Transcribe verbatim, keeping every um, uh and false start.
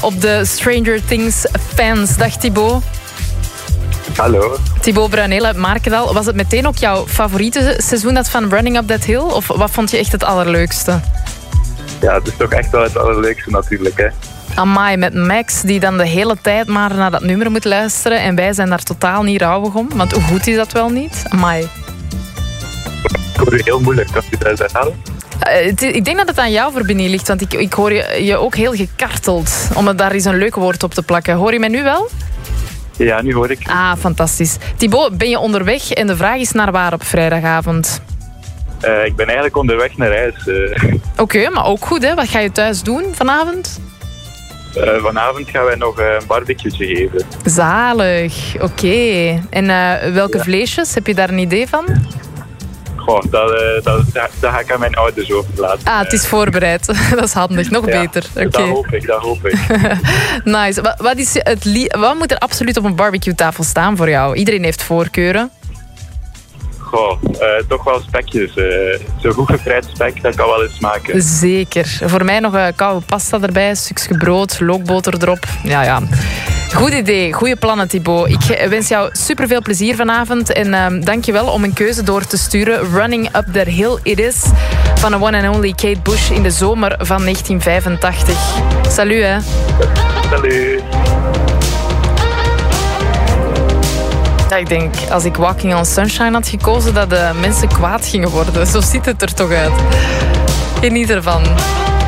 op de Stranger Things fans. Dag Thibaut. Hallo. Thibaut Bruineel uit Markendal. Was het meteen ook jouw favoriete seizoen, dat van Running Up That Hill? Of wat vond je echt het allerleukste? Ja, het is toch echt wel het allerleukste natuurlijk, hè. Amai, met Max, die dan de hele tijd maar naar dat nummer moet luisteren. En wij zijn daar totaal niet rouwig om. Want hoe goed is dat wel niet? Amai. Ik hoor je heel moeilijk, kan je dat herhalen? Uh, het, ik denk dat het aan jouw verbinding ligt. Want ik, ik hoor je, je ook heel gekarteld. Om er daar eens een leuk woord op te plakken. Hoor je mij nu wel? Ja, nu hoor ik. Ah, fantastisch. Thibaut, ben je onderweg? En de vraag is naar waar op vrijdagavond? Uh, ik ben eigenlijk onderweg naar huis. Uh. Oké, okay, maar ook goed, hè? Wat ga je thuis doen vanavond? Uh, vanavond gaan wij nog een barbecue geven. Zalig, oké. Okay. En uh, welke ja. vleesjes? Heb je daar een idee van? Goh, dat, uh, dat, dat, dat ga ik aan mijn ouders overlaten. Ah, het is voorbereid. Dat is handig, nog ja, beter. Okay. Dat hoop ik, dat hoop ik. Nice. Wat, wat, is het li- wat moet er absoluut op een barbecue tafel staan voor jou? Iedereen heeft voorkeuren. Goh, uh, toch wel spekjes. Uh, Zo goed gevrijd spek, dat kan wel eens smaken. Zeker. Voor mij nog een koude pasta erbij, een stukje brood, lookboter erop. Ja, ja. Goed idee, goede plannen Thibaut. Ik wens jou superveel plezier vanavond. En uh, dank je wel om een keuze door te sturen. Running Up That Hill It Is van de one and only Kate Bush in de zomer van negentien vijfentachtig. Salut hè. Salut. Ja, ik denk, als ik Walking on Sunshine had gekozen, dat de mensen kwaad gingen worden. Zo ziet het er toch uit. Geniet ervan.